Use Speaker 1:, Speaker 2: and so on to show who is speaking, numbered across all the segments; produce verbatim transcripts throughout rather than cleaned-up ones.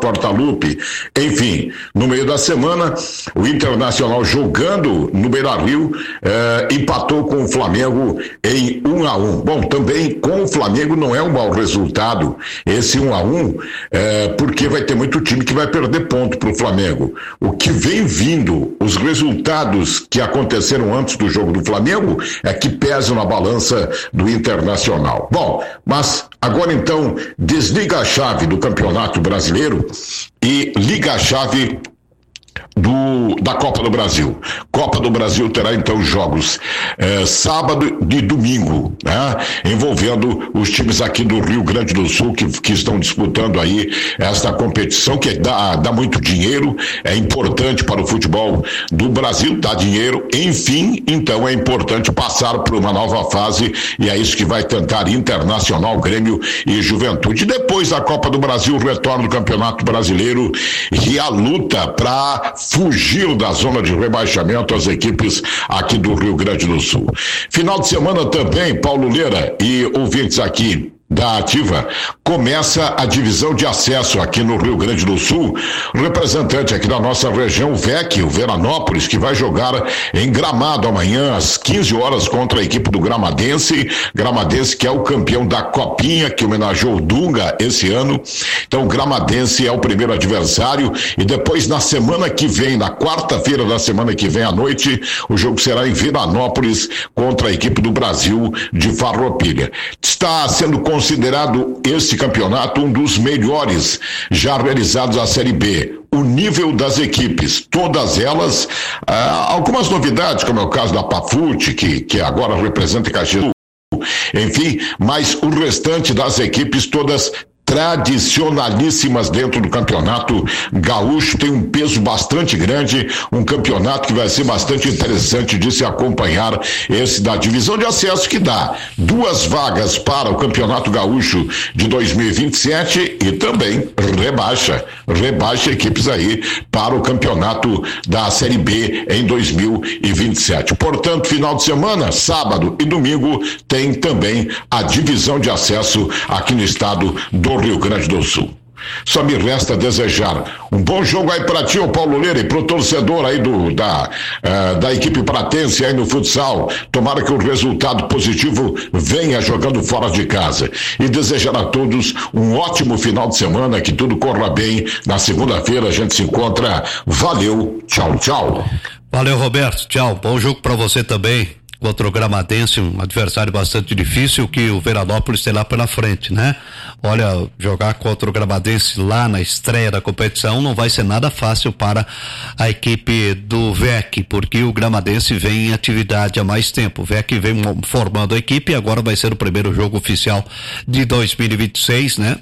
Speaker 1: Portaluppi. Enfim, no meio da semana, o Internacional jogando no Beira-Rio eh, empatou com o Flamengo em um a um. Bom, também com o Flamengo não é um mau resultado esse um a um, eh, porque vai ter muito time que vai perder ponto para o Flamengo. O que vem vindo, os resultados que aconteceram antes do jogo do Flamengo é que pesam na balança do Internacional. Bom, mas agora então desliga a chave do Campeonato Brasileiro e liga a chave do, da Copa do Brasil. Copa do Brasil terá então jogos eh, sábado e domingo, né? Envolvendo os times aqui do Rio Grande do Sul que, que estão disputando aí esta competição que dá, dá muito dinheiro, é importante para o futebol do Brasil, dá dinheiro, enfim, então é importante passar por uma nova fase e é isso que vai tentar Internacional, Grêmio e Juventude. Depois da Copa do Brasil, retorna do Campeonato Brasileiro e a luta para fugir da zona de rebaixamento as equipes aqui do Rio Grande do Sul. Final de semana também, Paulo Leira e ouvintes aqui da Ativa, começa a divisão de acesso aqui no Rio Grande do Sul, representante aqui da nossa região, o V E C, o Veranópolis, que vai jogar em Gramado amanhã às quinze horas contra a equipe do Gramadense, Gramadense que é o campeão da Copinha, que homenageou o Dunga esse ano. Então o Gramadense é o primeiro adversário e depois na semana que vem, na quarta-feira da semana que vem à noite, o jogo será em Veranópolis contra a equipe do Brasil de Farroupilha. Está sendo considerado esse campeonato um dos melhores já realizados à Série B. O nível das equipes, todas elas, ah, algumas novidades, como é o caso da Pafute, que, que agora representa Caxias, enfim, mas o restante das equipes todas tradicionalíssimas dentro do campeonato gaúcho, tem um peso bastante grande, um campeonato que vai ser bastante interessante de se acompanhar, esse da divisão de acesso que dá duas vagas para o campeonato gaúcho de dois mil e vinte e sete e também rebaixa, rebaixa equipes aí para o campeonato da Série B em dois mil e vinte e sete. Portanto, final de semana, sábado e domingo, tem também a divisão de acesso aqui no estado do Rio Grande do Sul. Só me resta desejar um bom jogo aí para ti, o Paulo Leira, e pro torcedor aí do, da, uh, da equipe pratense aí no futsal. Tomara que o resultado positivo venha jogando fora de casa. E desejar a todos um ótimo final de semana, que tudo corra bem. Na segunda-feira a gente se encontra. Valeu, tchau, tchau.
Speaker 2: Valeu, Roberto, tchau. Bom jogo para você também. Contra o Gramadense, um adversário bastante difícil que o Veranópolis tem lá pela frente, né? Olha, jogar contra o Gramadense lá na estreia da competição não vai ser nada fácil para a equipe do V E C, porque o Gramadense vem em atividade há mais tempo. O V E C vem formando a equipe e agora vai ser o primeiro jogo oficial de dois mil e vinte e seis, né?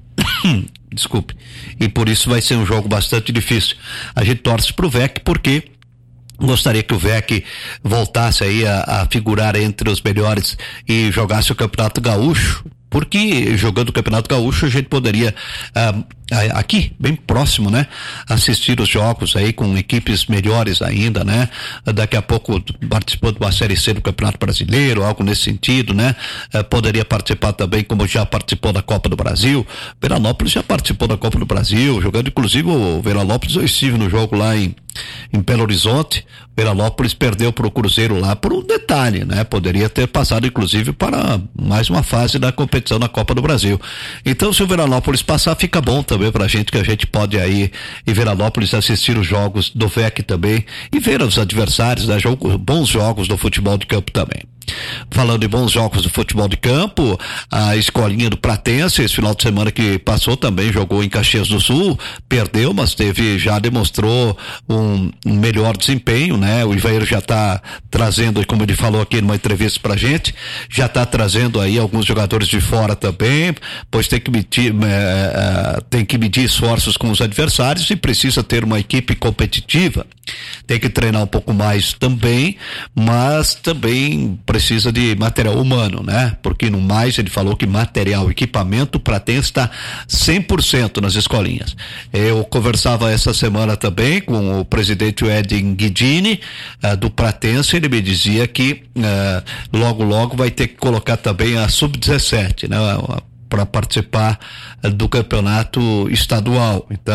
Speaker 2: Desculpe. E por isso vai ser um jogo bastante difícil. A gente torce pro V E C porque gostaria que o V E C voltasse aí a, a figurar entre os melhores e jogasse o Campeonato Gaúcho, porque jogando o Campeonato Gaúcho a gente poderia ah, aqui, bem próximo, né? Assistir os jogos aí com equipes melhores ainda, né? Daqui a pouco participando de uma Série C do Campeonato Brasileiro, algo nesse sentido, né? Eh, poderia participar também, como já participou da Copa do Brasil. Veranópolis já participou da Copa do Brasil, jogando inclusive o Veranópolis, eu estive no jogo lá em em Belo Horizonte. Veranópolis perdeu para o Cruzeiro lá por um detalhe, né? Poderia ter passado inclusive para mais uma fase da competição na Copa do Brasil. Então, se o Veranópolis passar, fica bom também pra gente, que a gente pode aí em Veranópolis assistir os jogos do V E C também e ver os adversários, né? Jogo, bons jogos do futebol de campo também. Falando em bons jogos do futebol de campo, a escolinha do Pratense, esse final de semana que passou, também jogou em Caxias do Sul, perdeu, mas teve, já demonstrou um, um melhor desempenho, né? O Ivair já está trazendo, como ele falou aqui numa entrevista pra gente, já está trazendo aí alguns jogadores de fora também, pois tem que medir, é, tem que medir esforços com os adversários e precisa ter uma equipe competitiva. Tem que treinar um pouco mais também, mas também precisa de material humano, né? Porque no mais ele falou que material, equipamento, Pratense está cem por cento nas escolinhas. Eu conversava essa semana também com o presidente Edin Guidini, uh, do Pratense. Ele me dizia que uh, logo logo vai ter que colocar também a sub dezessete, né? Para participar uh, do campeonato estadual. Então